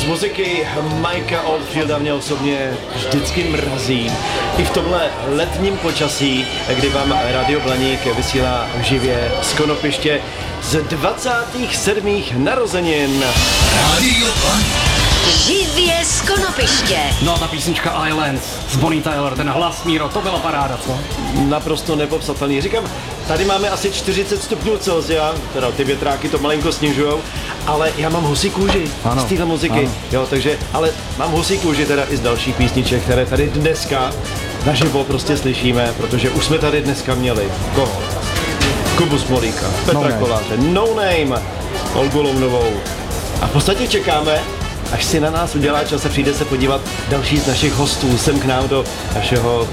Z muziky Mikea Oldfielda mě osobně vždycky mrazí. I v tomhle letním počasí, kdy vám Radio Blaník vysílá živě z Konopiště z 27. narozenin. Radio Blaník. Živě z Konopiště. No a ta písnička Islands s Bonnie Tyler, ten hlas, Míro, to byla paráda, co? Naprosto nepopsatelný. Říkám, tady máme asi 40 stupňů Celsia, teda ty větráky to malinko snižujou, ale já mám husí kůži z téhle muziky, ano. Jo, takže, ale mám husí kůži teda i z dalších písniček, které tady dneska naživo prostě slyšíme, protože už jsme tady dneska měli koho? Kubu Smolíka, Petra Koláře, No Name, Olgu Lounovou. A v podstatě čekáme, až si na nás udělá čas a přijde se podívat další z našich hostů sem k nám do našeho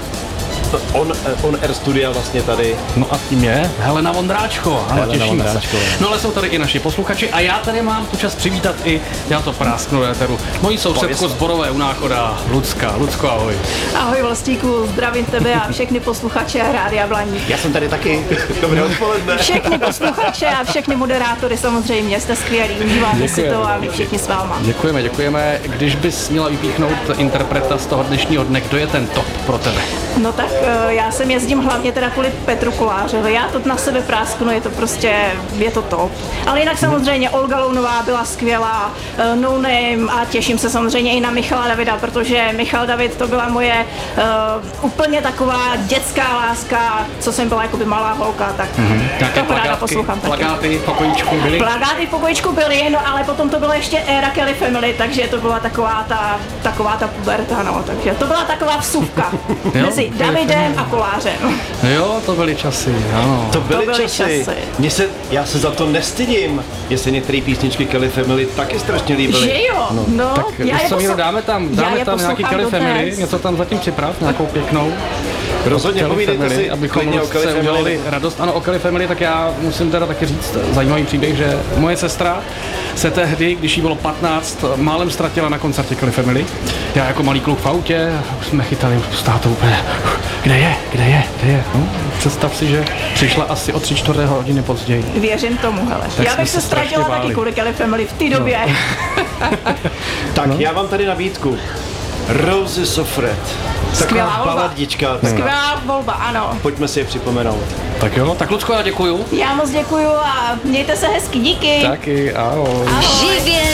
on air studia vlastně tady. No a tím je Helena Vondráčko. Ano, těšíme se. No ale jsou tady i naši posluchači a já tady mám tu čas přivítat i, já to prásknu do éteru, moji sousedku z Borové u Náchoda, Lucka. Lucko, ahoj. Ahoj Vlastíku, zdravím tebe a všechny posluchače Rádia Blaník. Já jsem tady taky. Dobré odpoledne. Všechny posluchače a všechny moderátory samozřejmě, jste skvělí, užíváte si to a my všichni s váma. Děkujeme. Když bys měla vypíchnout interpreta z toho dnešního dne, kdo je ten top pro tebe? No tak já sem jezdím hlavně teda kvůli Petru Kolářovi, já to na sebe prásknu, je to top. Ale jinak samozřejmě Olga Lounová byla skvělá, No Name a těším se samozřejmě i na Michala Davida, protože Michal David to byla moje úplně taková dětská láska, co jsem byla jakoby malá holka, tak to ráda poslouchám. Plakáty v pokojíčku byly? Plakáty v pokojíčku byly, no ale potom to byla ještě éra Kelly Family, takže to byla taková ta puberta, no, takže to byla taková vsuvka mezi Davidem a Kolářem. Jo, to byly časy, ano. To byly časy. Já se za to nestydím, jestli některé písničky Kelly Family taky strašně líbily. Že jo? No, tak dáme tam nějaký Kelly Family, něco tam zatím připrav, nějakou pěknou. Rozhodně povídejte si abychom klidně o Kelly se udělali radost. Ano, o Kelly Family, tak já musím teda taky říct zajímavý příběh, že moje sestra se tehdy, když jí bylo 15, málem ztratila na koncertě Kelly Family. Já jako malý kluk v autě, už jsme chytali s tátou úplně, kde je? No, představ si, že přišla asi o 3/4 hodiny později. Věřím tomu, hele. Tak já bych se ztratila taky kvůli Kelly Family v té době. Tak já vám tady nabídku. Roses of Red. Skvělá baladička. Skvělá volba, ano. Pojďme si je připomenout. Tak jo, tak Lucko, já děkuju. Já moc děkuju a mějte se hezky, díky. Taky, ahoj. Živě